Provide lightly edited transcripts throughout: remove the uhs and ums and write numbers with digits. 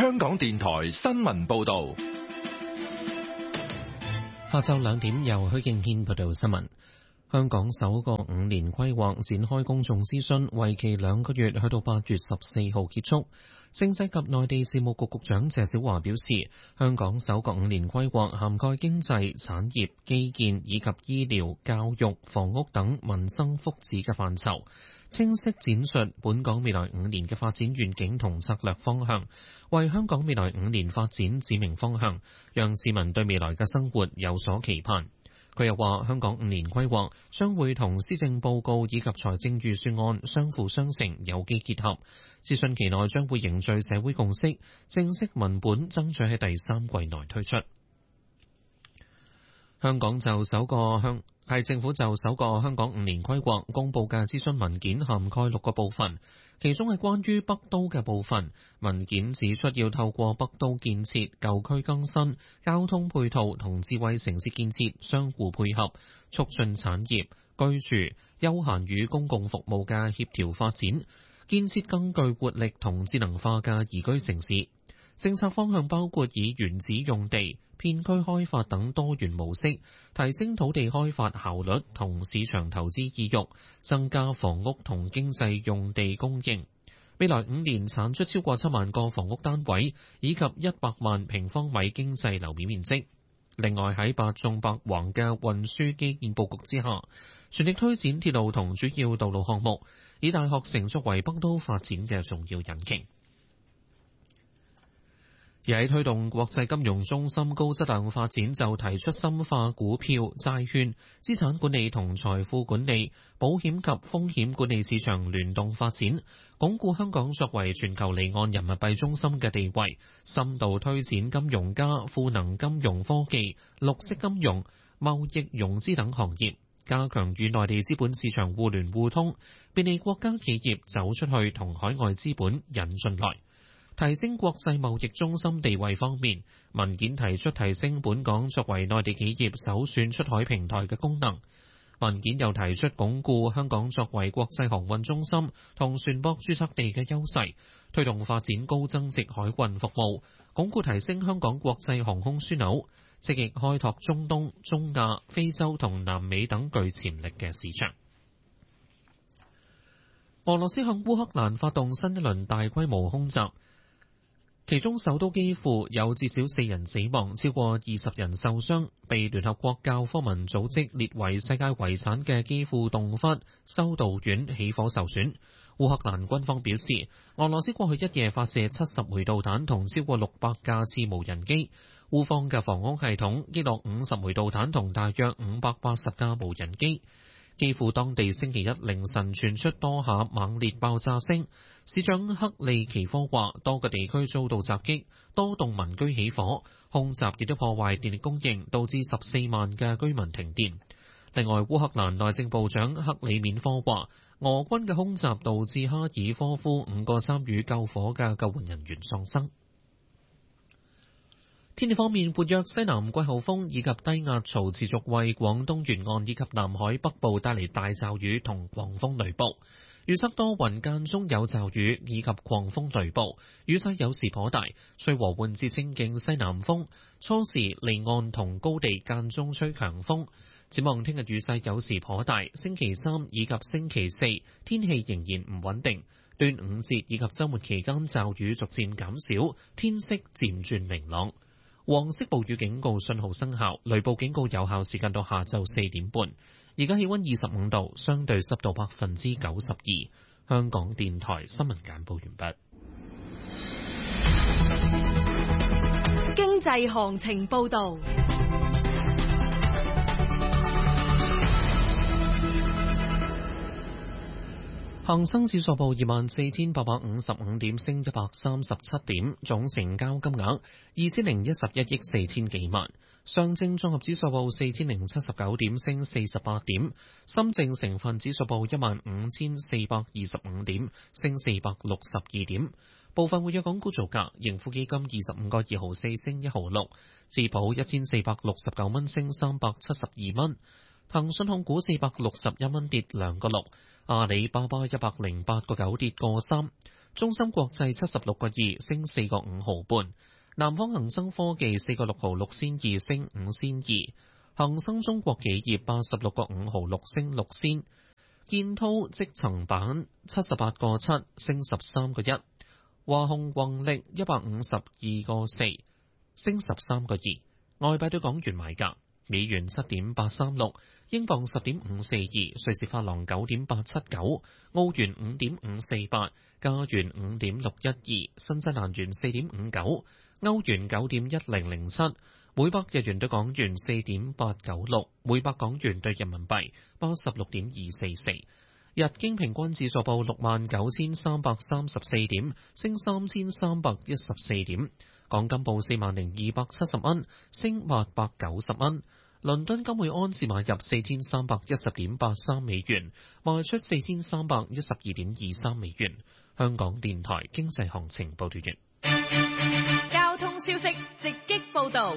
香港電台新聞報道。 下晝2點由許敬軒報道新聞。香港首個5年規劃展開公眾諮詢，為期2個月，去到8月14號結束。政制及內地事務局局長謝小華表示，香港首個5年規劃涵蓋經濟、產業、基建以及醫療、教育、房屋等民生福祉嘅範疇，清晰展述本港未來5年嘅發展願景同策略方向，為香港未來5年發展指明方向，讓市民對未來嘅生活有所期盼。佢又話，香港5年規劃將會同施政報告以及財政預算案相輔相成，有機結合。諮詢期內將會凝聚社會共識，正式文本爭取喺第3季內推出。政府就首個香港5年規劃公佈嘅諮詢文件涵蓋6個部分，其中係關於北都嘅部分。文件指出要透過北都建設、舊區更新、交通配套同智慧城市建設相互配合，促進產業、居住、休閒與公共服務嘅協調發展，建設更具活力同智能化嘅宜居城市。政策方向包括以原址用地、片區開發等多元模式，提升土地開發效率同市場投資意欲，增加房屋同經濟用地供應。未來5年產出超過7萬個房屋單位，以及100萬平方米經濟樓面面積。另外喺百縱百橫嘅運輸基建佈局之下，全力推展鐵路同主要道路項目，以大學城作為北都發展嘅重要引擎。而喺推動國際金融中心高質量發展，就提出深化股票、債券、資產管理同財富管理、保險及風險管理市場聯動發展，鞏固香港作為全球離岸人民幣中心嘅地位，深度推展金融加賦能金融科技、綠色金融、貿易融資等行業，加強與內地資本市場互聯互通，便利國家企業走出去同海外資本引進來。提升國際貿易中心地位方面，文件提出提升本港作為內地企業首選出海平台嘅功能。文件又提出鞏固香港作為國際航運中心同船舶註冊地嘅優勢，推動發展高增值海運服務，鞏固提升香港國際航空樞紐，積極開拓中東、中亞、非洲同南美等具潛力嘅市場。俄羅斯向烏克蘭發動新一輪大規模空襲，其中首都基輔有至少4人死亡，超過20人受傷。被聯合國教科文組織列為世界遺產嘅基輔洞窟修道院起火受損。烏克蘭軍方表示，俄羅斯過去一夜發射70枚導彈同超過600架次無人機。烏方嘅防空系統擊落50枚導彈同大約580架無人機。基輔當地星期一凌晨傳出多下猛烈爆炸聲，市長克利奇科話多個地區遭到襲擊，多棟民居起火，空襲亦都破壞電力供應，導致14萬嘅居民停電。另外，烏克蘭內政部長克里緬科話，俄軍嘅空襲導致哈爾科夫5個參與救火嘅救援人員喪生。天氣方面，活躍西南季候風以及低壓槽持續為廣東沿岸以及南海北部帶嚟大驟雨同狂風雷暴。預測多雲間中有驟雨以及狂風雷暴，雨勢有時頗大，吹和緩至清勁西南風，初時離岸同高地間中吹強風。展望聽日雨勢有時頗大，星期3以及星期4天氣仍然唔穩定，端午節以及週末期間驟雨逐漸減少，天色漸轉明朗。黃色暴雨警告信號生效，雷暴警告有效時間到下晝4點半。而家氣溫25度，相對濕度92%。香港電台新聞簡報完畢。 經濟行情報道。 恒生指數報24,855點，升137點，總成交金額2011億4千幾萬。上證綜合指數報4079點，升48點。深證成分指數報15,425點，升462點。部分活躍港股造價：盈富基金25個2毫4升1毫6，智保1469蚊升372蚊，騰訊控股461蚊跌2個6。阿里巴巴108個9跌個3， 中芯國際76個2升4個5毫半，南方恒生科技4個6毫6仙2升5仙2，恒生中國企業86個5毫6升6仙，建滔積層板78個7升13個1，華虹宏力152個4升13個2。外幣對港元買價：美元7.836，英鎊10.542，瑞士法郎9.879，澳元5.548，加元5.612，新西蘭元4.59，歐元9.1007，每百日元對港元4.896，每百港元對人民幣86.244。日經平均指數報69,334點，升3,314點。港金報40,270蚊，升890蚊。倫敦金每盎司買入4,310.83美元，賣出4,312.23美元。香港電台經濟行情報道完。 交通消息直擊報道。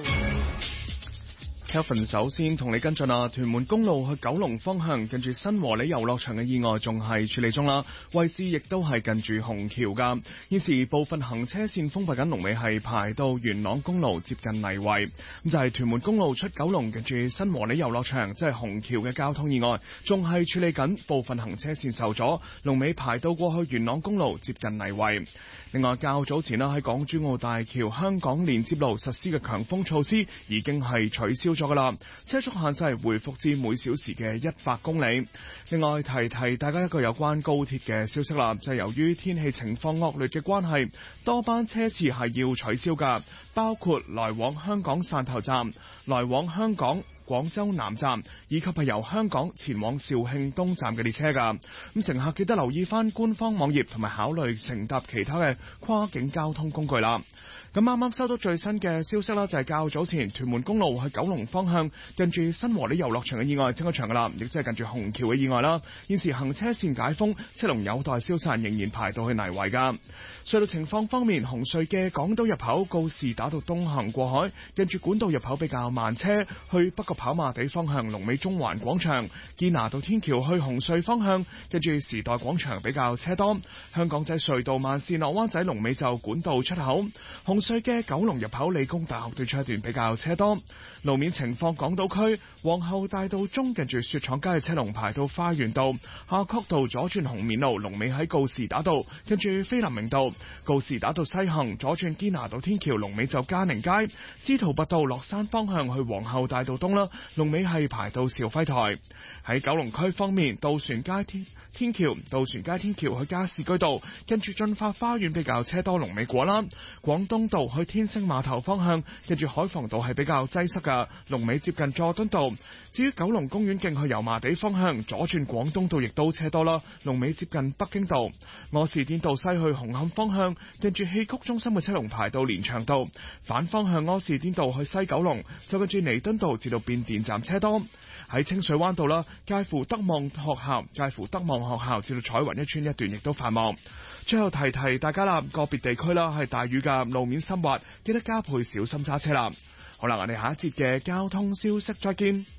Kelvin 首先同你跟進啦，屯門公路去九龍方向近住新和里遊樂場嘅意外仲係處理中啦，位置亦都係近住虹橋噶。現時部分行車線封閉緊，龍尾係排到元朗公路接近泥圍。咁就係屯門公路出九龍近住新和里遊樂場，即係虹橋嘅交通意外，仲係處理緊，部分行車線受阻，龍尾排到過去元朗公路接近泥圍。另外，較早前啦喺港珠澳大橋香港連接路實施嘅強風措施已經係取消咗噶啦，車速限制回復至每小時嘅100公里。另外提大家一個有關高鐵嘅消息啦，就係由於天氣情況惡劣嘅關係，多班車次係要取消噶，包括來往香港汕頭站、來往香港廣州南站以及係由香港前往肇慶東站嘅列車㗎。咁乘客記得留意翻官方網頁同埋考慮乘搭其他嘅跨境交通工具啦。咁啱啱收到最新嘅消息啦，就係較早前屯門公路去九龍方向近住新和里遊樂場嘅意外清咗場㗎啦，亦即係近住虹橋嘅意外啦。現時行車線解封，車龍有待消散，仍然排到去泥圍㗎。隧道情況方面，紅隧嘅港島入口告士打道東行過海，近住管道入口比較慢車，去北角跑馬地方向龍尾中環廣場，堅拿道天橋去紅隧方向，跟住時代廣場比較車多。香港仔隧道慢線落灣仔龍尾就管道出口，紅隧嘅九龍入口理工大學對出一段比較車多。路面情況，港島區皇后大道中近住雪廠街嘅車龍排到花園道，夏慤道左轉紅棉路龍尾喺告士打道，跟住菲林明道告士打道西行左轉堅拿道天橋龍尾就嘉寧街，司徒拔道落山方向去皇后大道東啦，龍尾係排到肇輝台。喺九龍區方面，渡船街天橋去加士居道跟住進發花園比較車多，龍尾果欄。廣東道去天星碼頭方向跟住海防道係比較擠塞噶，龍尾接近佐敦道。至於九龍公園徑去油麻地方向左轉廣東道亦都車多啦，龍尾接近北京道。柯士甸道西去紅磡方向跟住戲曲中心嘅車龍排到連翔道，反方向柯士甸道去西九龍就跟住彌敦道至到變電站車多。喺清水灣道啦，介乎德望學校至到彩雲一村一段亦都繁忙。最後提大家啦，個別地區啦係大雨嘅，路面濕滑，記得加倍小心揸車啦。好啦，我哋下一節嘅交通消息再見。